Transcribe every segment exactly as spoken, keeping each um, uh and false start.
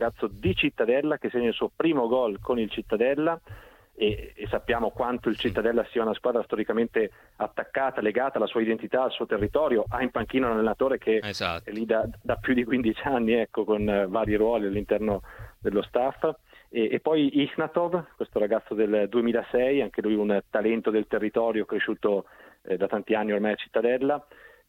ragazzo di Cittadella che segna il suo primo gol con il Cittadella. E, e sappiamo quanto il Cittadella sia una squadra storicamente attaccata, legata alla sua identità, al suo territorio. Ha in panchina un allenatore che esatto. è lì da, da più di quindici anni, ecco, con uh, vari ruoli all'interno dello staff. E, e poi Ignatov, questo ragazzo del duemilasei, anche lui un talento del territorio, cresciuto eh, da tanti anni ormai a Cittadella.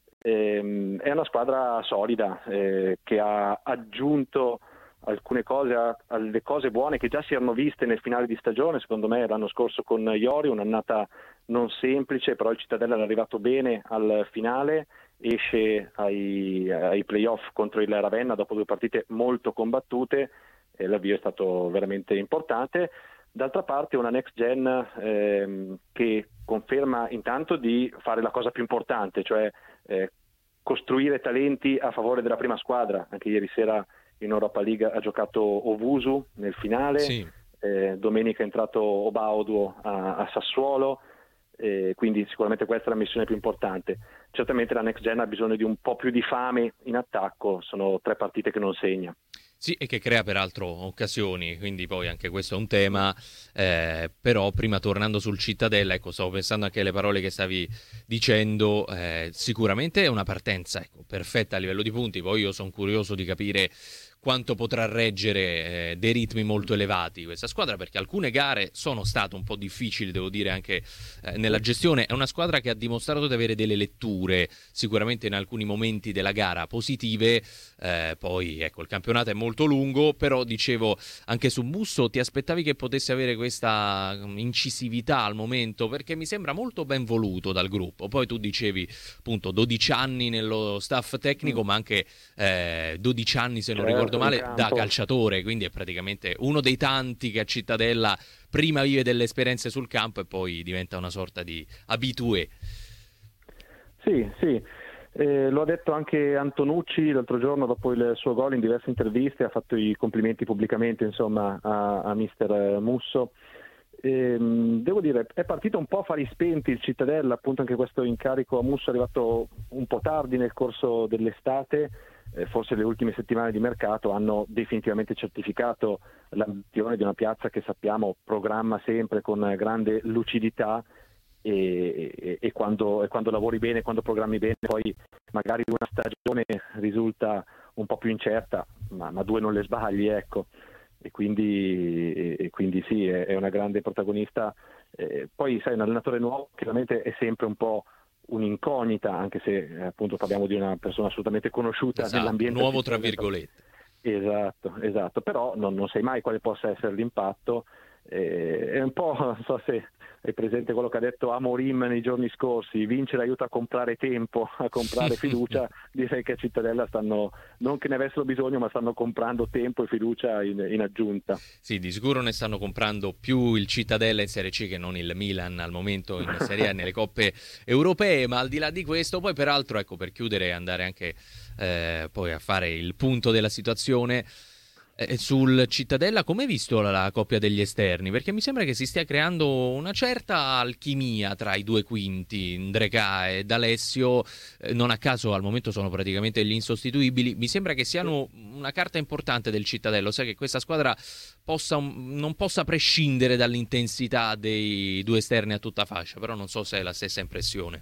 Ehm, è una squadra solida eh, che ha aggiunto alcune cose, alle cose buone che già si erano viste nel finale di stagione, secondo me l'anno scorso con Iori, un'annata non semplice, però il Cittadella è arrivato bene al finale, esce ai, ai playoff contro il Ravenna dopo due partite molto combattute e l'avvio è stato veramente importante. D'altra parte una next gen ehm, che conferma intanto di fare la cosa più importante, cioè eh, costruire talenti a favore della prima squadra. Anche ieri sera in Europa League ha giocato Ovusu nel finale, Sì. eh, domenica è entrato Obauduo a, a Sassuolo, eh, quindi sicuramente questa è la missione più importante. Certamente la next gen ha bisogno di un po' più di fame in attacco, sono tre partite che non segna. Sì, e che crea peraltro occasioni, quindi poi anche questo è un tema, eh, però prima tornando sul Cittadella, ecco, stavo pensando anche alle parole che stavi dicendo, eh, sicuramente è una partenza, ecco, perfetta a livello di punti, poi io sono curioso di capire quanto potrà reggere eh, dei ritmi molto elevati questa squadra, perché alcune gare sono state un po' difficili, devo dire, anche eh, nella gestione. È una squadra che ha dimostrato di avere delle letture sicuramente in alcuni momenti della gara positive, eh, poi ecco, il campionato è molto lungo, però dicevo anche su Musso, ti aspettavi che potesse avere questa incisività al momento, perché mi sembra molto ben voluto dal gruppo. Poi tu dicevi appunto dodici anni nello staff tecnico, mm. ma anche eh, dodici anni, se non certo, ricordo male, da calciatore, quindi è praticamente uno dei tanti che a Cittadella prima vive delle esperienze sul campo e poi diventa una sorta di habitué. Sì, sì. Eh, lo ha detto anche Antonucci l'altro giorno dopo il suo gol in diverse interviste, ha fatto i complimenti pubblicamente insomma a, a mister Musso. Eh, devo dire, è partito un po' a fari spenti il Cittadella, appunto anche questo incarico a Musso è arrivato un po' tardi nel corso dell'estate, eh, forse le ultime settimane di mercato hanno definitivamente certificato l'ambizione di una piazza che sappiamo programma sempre con grande lucidità. E, e, e, quando, e quando lavori bene, quando programmi bene, poi magari una stagione risulta un po' più incerta, ma, ma due non le sbagli, ecco. E quindi, e, e quindi sì, è, è una grande protagonista. Eh, poi sai, un allenatore nuovo chiaramente è sempre un po' un'incognita, anche se eh, appunto parliamo di una persona assolutamente conosciuta, esatto, nell'ambiente nuovo tra virgolette. Esatto, esatto, però non, non sai mai quale possa essere l'impatto. Eh, è un po', non so se hai presente quello che ha detto Amorim nei giorni scorsi, vincere aiuta a comprare tempo, a comprare fiducia. Direi che a Cittadella stanno, non che ne avessero bisogno, ma stanno comprando tempo e fiducia in, in aggiunta. Sì, di sicuro ne stanno comprando più il Cittadella in Serie C che non il Milan al momento in Serie A nelle coppe europee, ma al di là di questo, poi peraltro, ecco, per chiudere e andare anche eh, poi a fare il punto della situazione, Eh, sul Cittadella, come hai visto la, la coppia degli esterni? Perché mi sembra che si stia creando una certa alchimia tra i due quinti, Ndrecà e D'Alessio, eh, non a caso al momento sono praticamente gli insostituibili. Mi sembra che siano una carta importante del Cittadello, sai che questa squadra possa, non possa prescindere dall'intensità dei due esterni a tutta fascia, però non so se è la stessa impressione.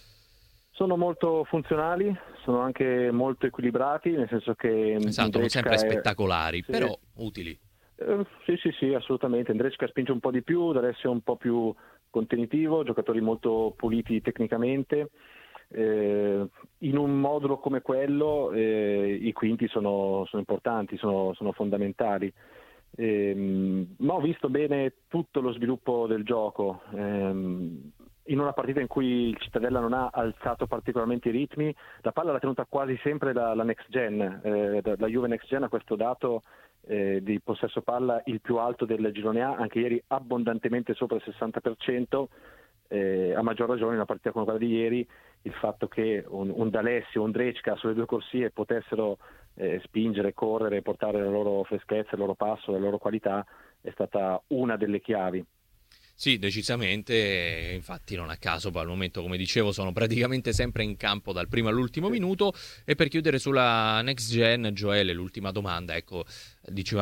Sono molto funzionali, sono anche molto equilibrati, nel senso che esatto, non sempre è... spettacolari, sì. però utili. Eh, sì, sì, sì, assolutamente. Ndrecà spinge un po' di più, D'Alessio è un po' più contenitivo, giocatori molto puliti tecnicamente. Eh, in un modulo come quello eh, i quinti sono, sono importanti, sono, sono fondamentali. Eh, ma ho visto bene tutto lo sviluppo del gioco. Eh, in una partita in cui il Cittadella non ha alzato particolarmente i ritmi, la palla l'ha tenuta quasi sempre la, la next gen, eh, la Juve next gen ha questo dato eh, di possesso palla il più alto del girone A, anche ieri abbondantemente sopra il sessanta per cento, eh, a maggior ragione in una partita come quella di ieri il fatto che un, un D'Alessio, un Ndrecà sulle due corsie potessero eh, spingere, correre, portare la loro freschezza, il loro passo, la loro qualità è stata una delle chiavi. Sì, decisamente, infatti non a caso al momento, come dicevo, sono praticamente sempre in campo dal primo all'ultimo minuto. E per chiudere sulla next gen, Gioele, l'ultima domanda, ecco, diceva